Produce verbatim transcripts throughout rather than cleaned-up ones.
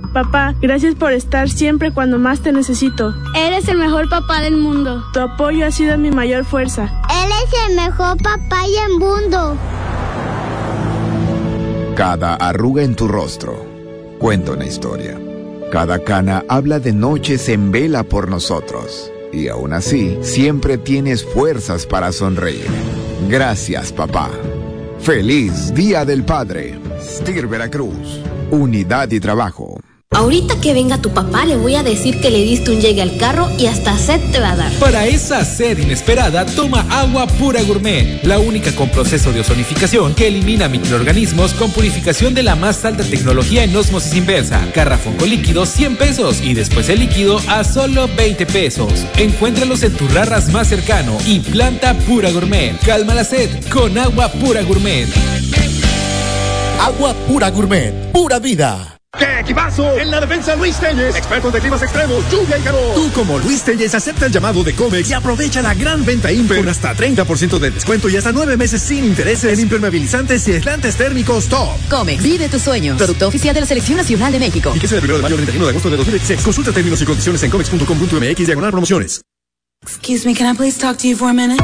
Papá, gracias por estar siempre cuando más te necesito. Eres el mejor papá del mundo. Tu apoyo ha sido mi mayor fuerza. Él es el mejor papá del mundo. Cada arruga en tu rostro cuenta una historia. Cada cana habla de noches en vela por nosotros. Y aún así, siempre tienes fuerzas para sonreír. Gracias, papá. ¡Feliz Día del Padre! S T I R Veracruz. Unidad y trabajo. Ahorita que venga tu papá le voy a decir que le diste un llegue al carro y hasta sed te va a dar. Para esa sed inesperada, toma Agua Pura Gourmet, la única con proceso de ozonificación que elimina microorganismos con purificación de la más alta tecnología en ósmosis inversa. Garrafón con líquido cien pesos y después el líquido a solo veinte pesos. Encuéntralos en tu Rarras más cercano y Planta Pura Gourmet. Calma la sed con Agua Pura Gourmet. Agua Pura Gourmet, pura vida. ¡Qué equipazo! En la defensa Luis Telles, expertos de climas extremos, lluvia y calor. Tú como Luis Telles acepta el llamado de Comex y aprovecha la gran venta Imper con hasta treinta por ciento de descuento y hasta nueve meses sin intereses en impermeabilizantes y aislantes térmicos top. Comex, vive tus sueños. Producto oficial de la Selección Nacional de México. Y que sea del primero de mayo al treinta y uno de agosto de dos mil dieciséis. Consulta términos y condiciones en comex punto com punto m x diagonal promociones. Excuse me, can I please talk to you for a minute?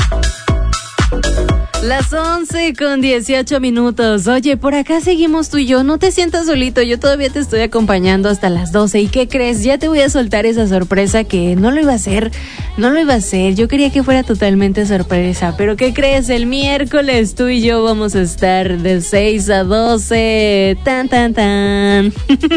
Las once con dieciocho minutos. Oye, por acá seguimos tú y yo. No te sientas solito, yo todavía te estoy acompañando hasta las doce. ¿Y qué crees? Ya te voy a soltar esa sorpresa que no lo iba a hacer. No lo iba a hacer. Yo quería que fuera totalmente sorpresa. Pero ¿qué crees? El miércoles tú y yo vamos a estar de seis a doce. Tan, tan, tan.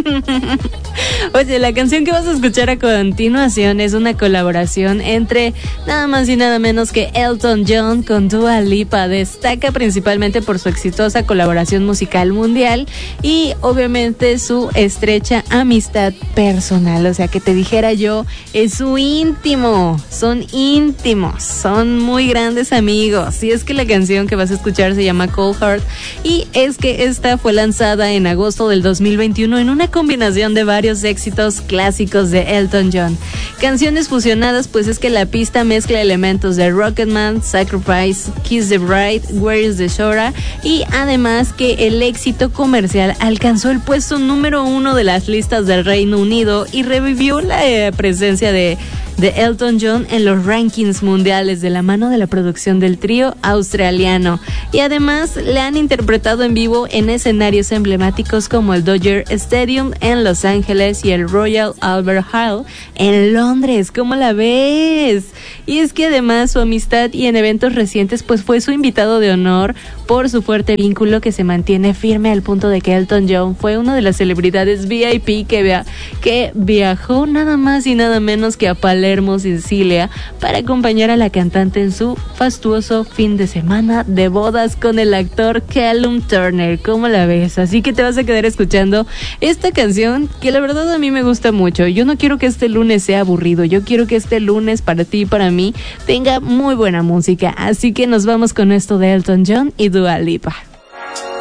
Oye, la canción que vas a escuchar a continuación es una colaboración entre nada más y nada menos que Elton John con Dua Lipa. Destaca principalmente por su exitosa colaboración musical mundial y obviamente su estrecha amistad personal. O sea, que te dijera yo, es su íntimo, son íntimos, son muy grandes amigos. Y es que la canción que vas a escuchar se llama Cold Heart y es que esta fue lanzada en agosto del dos mil veintiuno en una combinación de varios éxitos clásicos de Elton John. Canciones fusionadas, pues es que la pista mezcla elementos de Rocketman, Sacrifice, Kiss the Bride, Where is the Shora y además que el éxito comercial alcanzó el puesto número uno de las listas del Reino Unido y revivió la eh, presencia de, de Elton John en los rankings mundiales de la mano de la producción del trío australiano y además le han interpretado en vivo en escenarios emblemáticos como el Dodger Stadium en Los Ángeles y el Royal Albert Hall en Londres. ¿Cómo la ves? Y es que además su amistad y en eventos recientes pues fue su invitado de honor por su fuerte vínculo que se mantiene firme al punto de que Elton John fue una de las celebridades V I P que, via- que viajó nada más y nada menos que a Palermo, Sicilia, para acompañar a la cantante en su fastuoso fin de semana de bodas con el actor Callum Turner. ¿Cómo la ves? Así que te vas a quedar escuchando esta canción que la verdad a mí me gusta mucho. Yo no quiero que este lunes sea aburrido, yo quiero que este lunes para ti y para mí tenga muy buena música. Así que nos vamos con esto de Elton John y Dua Lipa.